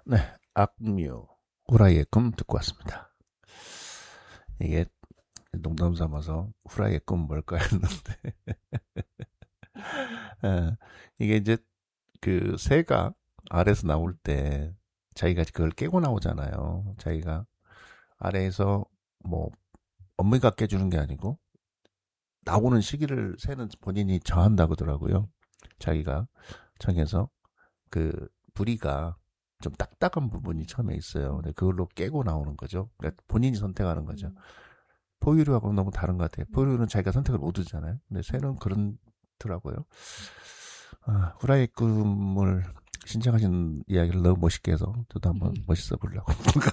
네, 악뮤, 후라이의 꿈 듣고 왔습니다. 이게 농담 삼아서 후라이의 꿈 뭘까 했는데, 이게 이제 그 새가 아래에서 나올 때 자기가 그걸 깨고 나오잖아요. 자기가 아래에서 뭐 어미가 깨주는 게 아니고 나오는 시기를 새는 본인이 정한다고 하더라고요. 자기가 정해서 그 부리가 좀 딱딱한 부분이 처음에 있어요. 근데 그걸로 깨고 나오는 거죠. 그러니까 본인이 선택하는 거죠. 포유류하고는 너무 다른 것 같아요. 포유류는 자기가 선택을 못 하잖아요. 근데 새는 그렇더라고요. 아, 후라이 꿈을 신청하신 이야기를 너무 멋있게 해서 저도 한번 멋있어 보려고.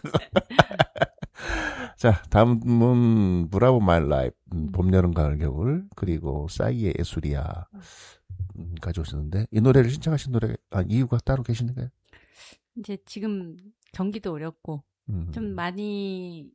자, 다음은 브라보 마이 라이프, 봄, 여름, 가을, 겨울, 그리고 싸이의 에수리아 가져오셨는데 이 노래를 신청하신 이유가 따로 계시는가요? 이제 지금 경기도 어렵고 좀 많이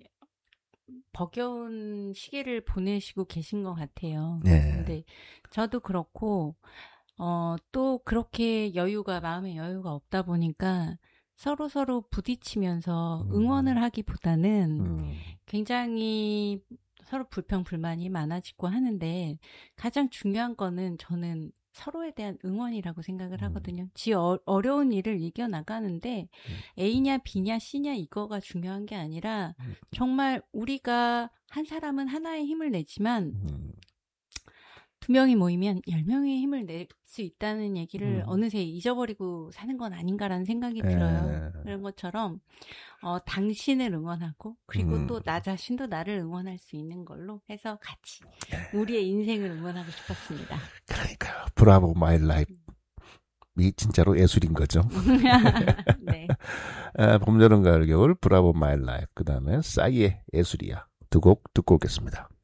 버겨운 시기를 보내시고 계신 것 같아요. 네. 근데 저도 그렇고 또 그렇게 마음의 여유가 없다 보니까 서로 부딪히면서 응원을 하기보다는 굉장히 서로 불평불만이 많아지고 하는데 가장 중요한 거는 저는 서로에 대한 응원이라고 생각을 하거든요. 어려운 일을 이겨나가는데 A냐 B냐 C냐 이거가 중요한 게 아니라 정말 우리가 한 사람은 하나의 힘을 내지만 2명이 모이면 10명의 힘을 낼 수 있다는 얘기를 어느새 잊어버리고 사는 건 아닌가라는 생각이 들어요. 그런 것처럼 당신을 응원하고 그리고 또 나 자신도 나를 응원할 수 있는 걸로 해서 같이 우리의 인생을 응원하고 싶었습니다. 그러니까요. 브라보 마이 라이프. 이 진짜로 예술인 거죠. 네. 봄, 여름, 가을, 겨울, 브라보 마이 라이프. 그 다음에 싸이의 예술이야. 두 곡 듣고 오겠습니다.